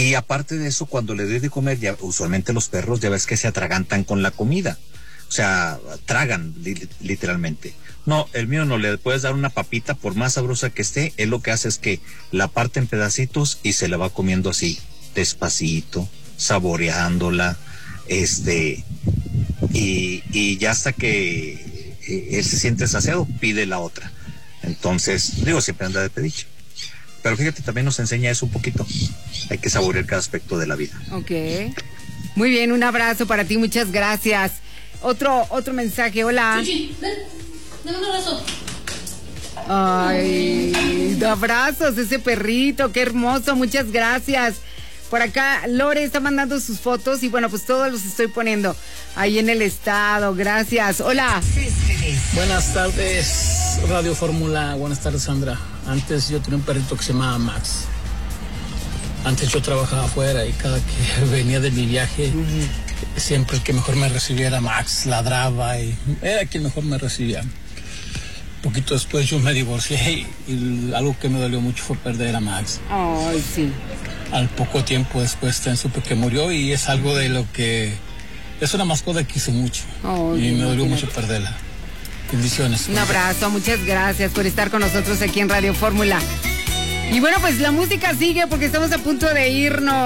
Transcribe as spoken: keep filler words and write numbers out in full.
Y aparte de eso, cuando le doy de comer, ya usualmente los perros ya ves que se atragantan con la comida. O sea, tragan li- literalmente. No, el mío no, le puedes dar una papita, por más sabrosa que esté, él lo que hace es que la parte en pedacitos y se la va comiendo así, despacito, saboreándola, este, y, y ya hasta que eh, él se siente saciado, pide la otra. Entonces, digo, siempre anda de pediche. Pero fíjate, también nos enseña eso un poquito. Hay que saborear cada aspecto de la vida. Ok. Muy bien, un abrazo para ti, muchas gracias. Otro, otro mensaje, hola. Chuchi, ven, dame un abrazo. Ay, de abrazos, ese perrito, qué hermoso, muchas gracias. Por acá, Lore está mandando sus fotos y bueno, pues todos los estoy poniendo ahí en el estado, gracias. Hola. Buenas tardes, Radio Fórmula, buenas tardes, Sandra. Antes yo tenía un perrito que se llamaba Max. Antes yo trabajaba afuera y cada que venía de mi viaje, uh-huh. siempre el que mejor me recibía era Max, ladraba y era quien mejor me recibía. Poquito después yo me divorcié y, y algo que me dolió mucho fue perder a Max. Ay, sí. Al poco tiempo después también supe que murió y es algo de lo que... Es una mascota que quise mucho oh, y me dolió mucho perderla. Bendiciones. Un abrazo, muchas gracias por estar con nosotros aquí en Radio Fórmula. Y bueno, pues la música sigue porque estamos a punto de irnos.